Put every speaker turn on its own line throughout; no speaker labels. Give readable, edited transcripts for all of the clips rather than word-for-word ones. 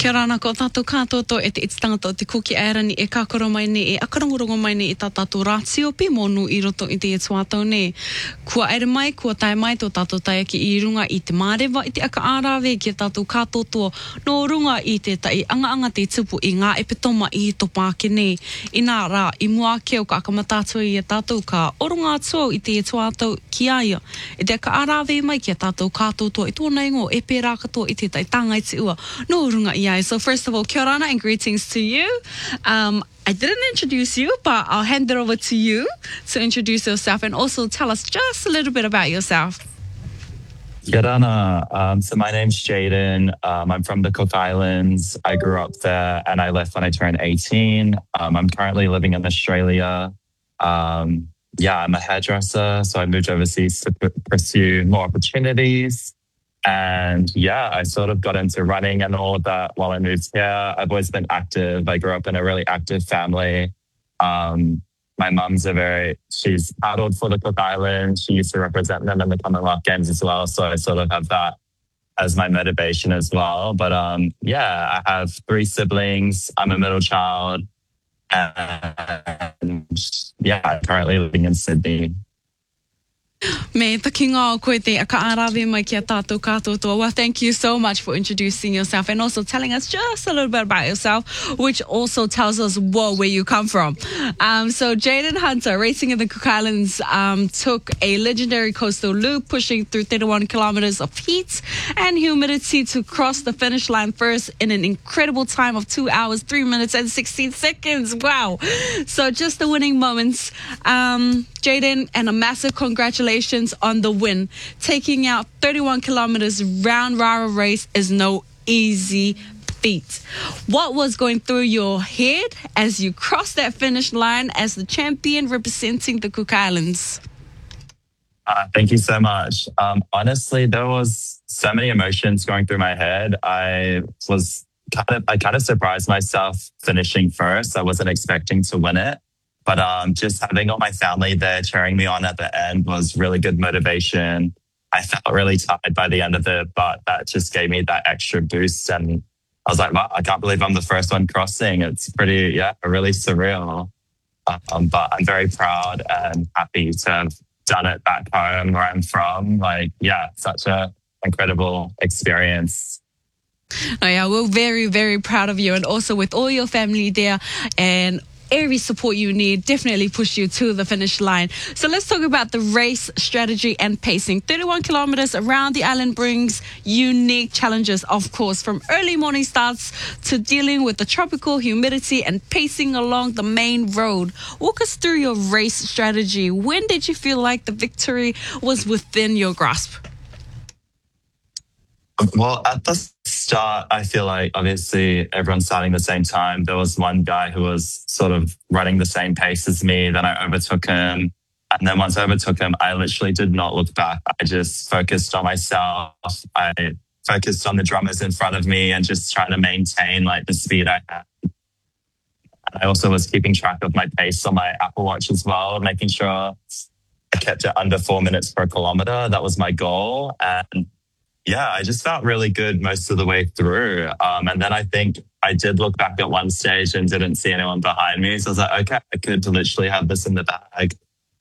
Kia rana ko tātou kātoto e te tangata o te kuki airani e kākoro mai ne e akarangurongo mai ne i tā tātou rātio pi monu I roto I te e tuatau ne. Kua aere mai, kua tae mai tō tātou taiki I runga I te mārewa I te aka ārawe ki tātou kātoto no runga I te tai anga te tupu I ngā epitoma I to pāke ne. I nā rā, I mua ke o ka akamatātua I a tātou ka oronga atua I te e tuatau ki aia. E te aka ārawe mai ki a tātou kātoto I tōna ingo e pērā katoa I te tai tāngai te ua no runga I. So first of all, kia ora and greetings to you. I didn't introduce you, but I'll hand it over to you to introduce yourself and also tell us just a little bit about yourself.
Kia ora. So my name's Jaden. I'm from the Cook Islands. I grew up there and I left when I turned 18. I'm currently living in Australia. I'm a hairdresser, so I moved overseas to pursue more opportunities. And I sort of got into running and all of that while I moved here. I've always been active. I grew up in a really active family. My mum's she's paddled for the Cook Islands. She used to represent them in the Commonwealth Games as well. So I sort of have that as my motivation as well. But I have 3 siblings. I'm a middle child. And I'm currently living in Sydney.
Me taki ngā koe te aka ārawe mai ki a tātou kātotoa. Well, thank you so much for introducing yourself and also telling us just a little bit about yourself, which also tells us where you come from. So Jaden Hunter, racing in the Cook Islands, took a legendary coastal loop, pushing through 31 kilometers of heat and humidity to cross the finish line first in an incredible time of 2 hours, 3 minutes and 16 seconds. Wow. So just the winning moments. Jaden, and a massive congratulations on the win. Taking out 31 kilometers round Rara race is no easy feat. What was going through your head as you crossed that finish line as the champion representing the Cook Islands?
Thank you so much. Honestly, there was so many emotions going through my head. I kind of surprised myself finishing first. I wasn't expecting to win it. But just having all my family there cheering me on at the end was really good motivation. I felt really tired by the end of it, but that just gave me that extra boost. And I was like, wow, I can't believe I'm the first one crossing. It's pretty, really surreal. But I'm very proud and happy to have done it back home where I'm from. Such an incredible experience.
Oh, yeah, we're very, very proud of you. And also with all your family there and every support you need, definitely push you to the finish line. So let's talk about the race strategy and pacing. 31 kilometers around the island brings unique challenges, of course, from early morning starts to dealing with the tropical humidity and pacing along the main road. Walk us through your race strategy. When did you feel like the victory was within your grasp?
Well, at the start, I feel like obviously everyone's starting the same time. There was one guy who was sort of running the same pace as me. Then I overtook him. And then once I overtook him, I literally did not look back. I just focused on myself. I focused on the drummers in front of me and just trying to maintain the speed I had. And I also was keeping track of my pace on my Apple Watch as well, making sure I kept it under 4 minutes per kilometer. That was my goal. And I just felt really good most of the way through. And then I think I did look back at one stage and didn't see anyone behind me. So I was like, okay, I could literally have this in the bag.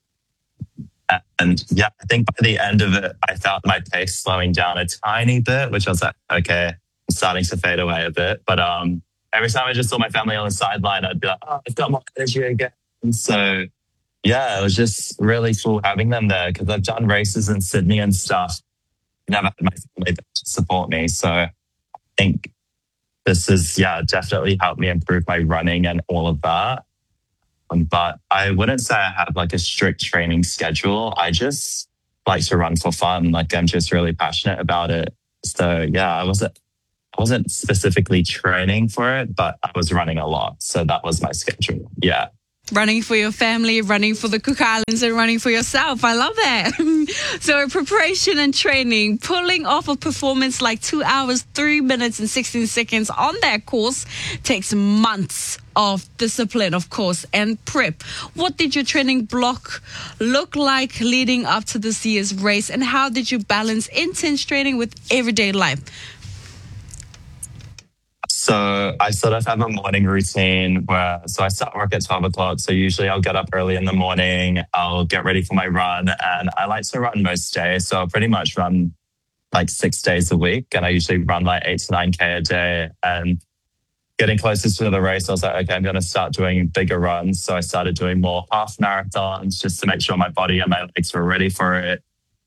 And I think by the end of it, I felt my pace slowing down a tiny bit, which I was like, okay, I'm starting to fade away a bit. But every time I just saw my family on the sideline, I'd be like, oh, I've got more energy again. And so, it was just really cool having them there because I've done races in Sydney and stuff. Never had my family to support me. So I think this has, definitely helped me improve my running and all of that. But I wouldn't say I have a strict training schedule. I just like to run for fun. I'm just really passionate about it. So I wasn't specifically training for it, but I was running a lot. So that was my schedule. Yeah.
Running for your family, running for the Cook Islands, and running for yourself. I love that. So preparation and training, pulling off a performance like 2 hours, 3 minutes and 16 seconds on that course takes months of discipline, of course, and prep. What did your training block look like leading up to this year's race, and how did you balance intense training with everyday life?
So I sort of have a morning routine where, so I start work at 12 o'clock. So usually I'll get up early in the morning, I'll get ready for my run, and I like to run most days. So I'll pretty much run like 6 days a week. And I usually run like 8 to 9K a day. And getting closer to the race, I was like, okay, I'm going to start doing bigger runs. So I started doing more half marathons just to make sure my body and my legs were ready for it.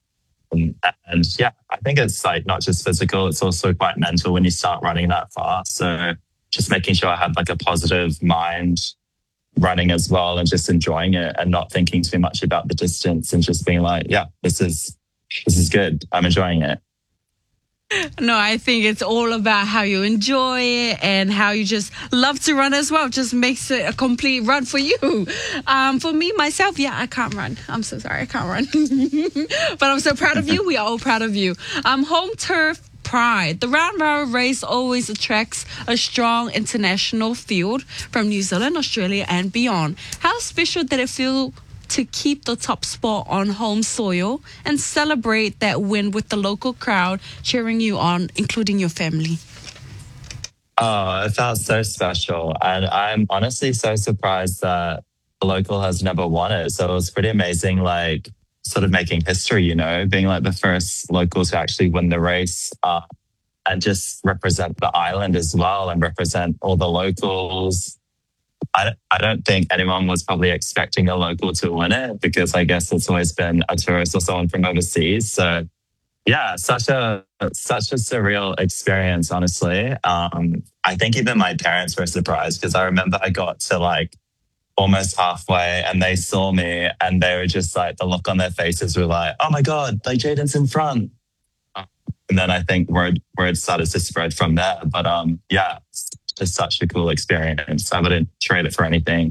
And yeah, I think it's like not just physical, it's also quite mental when you start running that fast. So just making sure I had like a positive mind running as well and just enjoying it and not thinking too much about the distance and just being like, yeah, this is good. I'm enjoying it.
No, I think it's all about how you enjoy it and how you just love to run as well. Just makes it a complete run for you. For me, myself, yeah, I can't run. I'm so sorry, I can't run. But I'm so proud of you. We are all proud of you. Home turf pride. The Round Round race always attracts a strong international field from New Zealand, Australia, and beyond. How special did it feel to keep the top spot on home soil and celebrate that win with the local crowd cheering you on, including your family?
Oh, it felt so special. And I'm honestly so surprised that the local has never won it. So it was pretty amazing, like sort of making history, you know, being like the first local to actually win the race and just represent the island as well and represent all the locals. I don't think anyone was probably expecting a local to win it because I guess it's always been a tourist or someone from overseas. So yeah, such a surreal experience, honestly. I think even my parents were surprised because I remember I got to like almost halfway and they saw me and they were just like, the look on their faces were like, oh my God, like Jaden's in front. And then I think word started to spread from there. But yeah, it's such a cool experience. I wouldn't trade it for anything.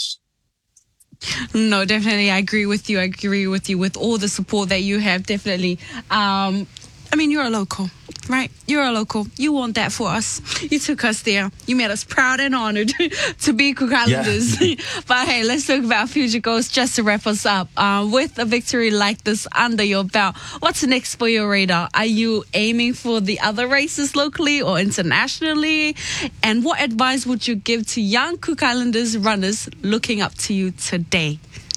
No, definitely. I agree with you. With all the support that you have. Definitely. I mean, you're a local, right? You're a local. You want that for us. You took us there. You made us proud and honored to be Cook Islanders. Yeah. But hey, let's talk about future goals just to wrap us up. With a victory like this under your belt, what's next for your radar? Are you aiming for the other races locally or internationally? And what advice would you give to young Cook Islanders runners looking up to you today?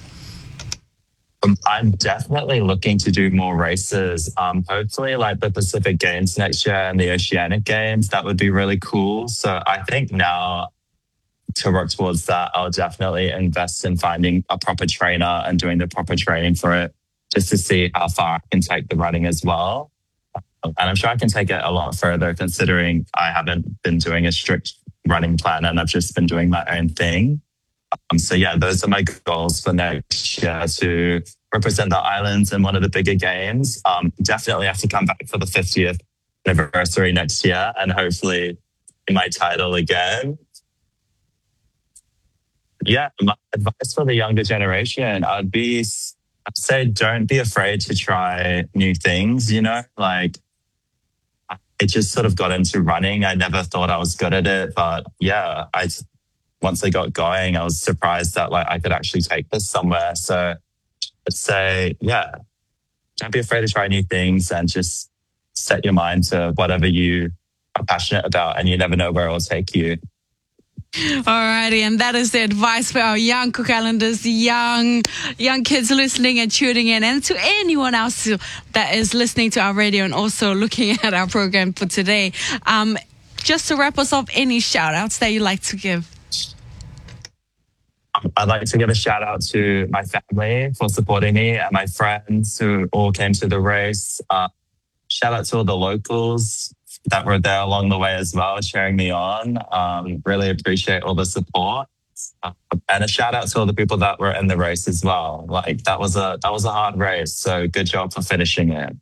I'm definitely looking to do more races. Hopefully like the Pacific Games next year and the Oceanic Games. That would be really cool. So I think now to work towards that, I'll definitely invest in finding a proper trainer and doing the proper training for it just to see how far I can take the running as well. And I'm sure I can take it a lot further considering I haven't been doing a strict running plan and I've just been doing my own thing. So yeah, those are my goals for next year to represent the islands in one of the bigger games. Definitely have to come back for the 50th anniversary next year and hopefully win my title again. Yeah, my advice for the younger generation, I'd say don't be afraid to try new things, you know, like it just sort of got into running. I never thought I was good at it, but yeah, once I got going, I was surprised that like I could actually take this somewhere. So I'd say, yeah, don't be afraid to try new things and just set your mind to whatever you are passionate about and you never know where it will take you.
Alrighty, and that is the advice for our young Cook Islanders, young kids listening and tuning in, and to anyone else that is listening to our radio and also looking at our program for today. Just to wrap us up, any shout outs that you'd like to give?
I'd like to give a shout out to my family for supporting me and my friends who all came to the race. Shout out to all the locals that were there along the way as well, cheering me on. Really appreciate all the support. And a shout out to all the people that were in the race as well. Like that was a hard race. So good job for finishing it.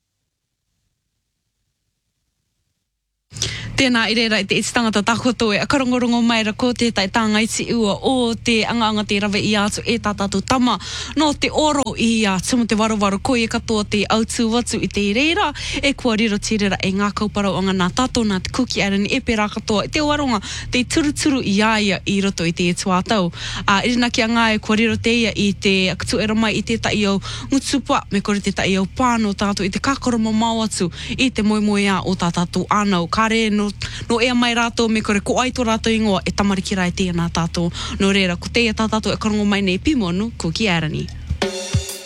Tēnā i reira i te tangata takoto e akarongorongo mai ra ko tētai tanga iti ua o te anga te rawe i atu e tātātu tama no te oro i a tumu te warawaro ko i katoa te autu watu i te reira e kua riro te reira e ngā kaupara o ngā tātou nā te Kuki Island e pērā katoa i te waronga te turuturu i aia i roto i te tuatau. Irina ki a ngā e kua riro te ia i te akatu era mai i te tai au ngutupa me kore te tai au pāno tātou i te kakaro mau atu i te moemoe a o tātou anau. Kare no no ea mai rātou me kore ko ai tō rātou ingoa e tamariki rai tēnā tātou. No reira, ko te tā tātou e karongo mai nei pimonu, ko ki arani.